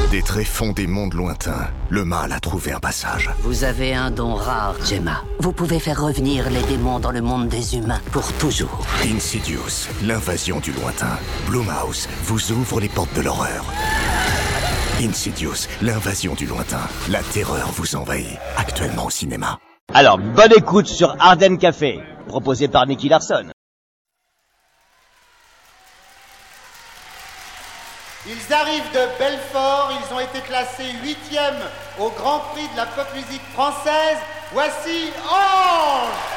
Des tréfonds des mondes lointains, le mal a trouvé un passage. Vous avez un don rare, Gemma. Vous pouvez faire revenir les démons dans le monde des humains pour toujours. Insidious, l'invasion du lointain. Blumhouse vous ouvre les portes de l'horreur. Insidious, l'invasion du lointain. La terreur vous envahit. Actuellement au cinéma. Alors, bonne écoute sur Ardennes Café, proposé par Nicky Larson. Ils arrivent de Belfort, ils ont été classés 8e au Grand Prix de la pop musique française. Voici Ange!